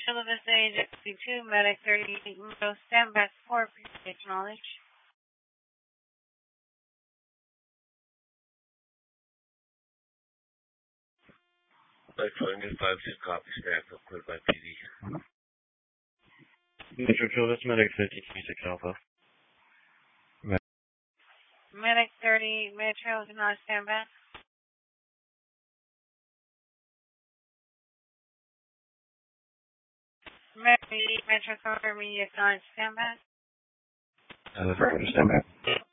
Chula Vista Agency 2, Medic 38, Monroe, stand by for acknowledge. Lifeline 5-6 copy, staff cleared by PD. Metro Chula Vista Medic 5036 Alpha. Medic 30, Metro, not stand by. Medic 80, Metro, cover media, not stand by. Affirmative, stand by.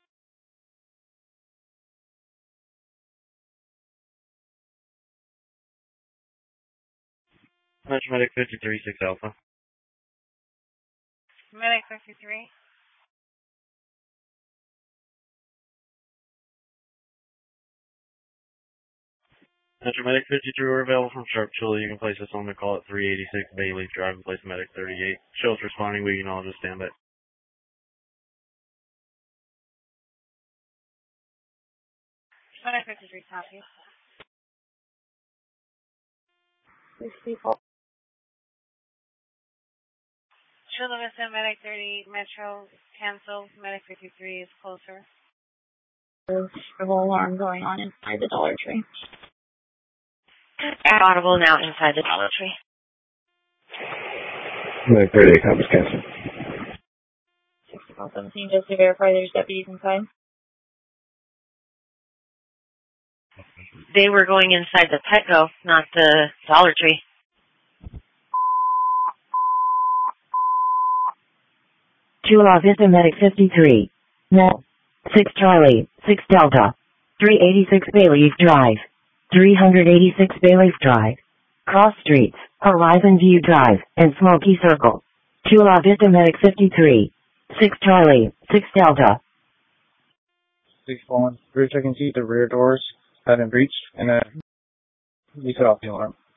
Metro Medic 536 Alpha. Medic 53. Metro Medic 53, we're available from Sharp Chula. You can place us on the call at 386 Bayleaf Drive and place Medic 38. Show us responding, we acknowledge a standby. Medic 53, copy. 64. Chula Vista, Medic 30, Metro, cancel. Medic 53 is closer. There's a alarm going on inside the Dollar Tree. Audible now inside the Dollar Tree. Medic 38, copies canceled. 17, just to verify there's deputies inside. They were going inside the Petco, not the Dollar Tree. Chula Vista Medic 53. No. 6 Charlie, 6 Delta. 386 Bayleaf Drive. 386 Bayleaf Drive. Cross Streets, Horizon View Drive, and Smoky Circle. Chula Vista Medic 53. 6 Charlie, 6 Delta. 6-1. Rear check and see the rear doors hadn't breached, and you set off the alarm.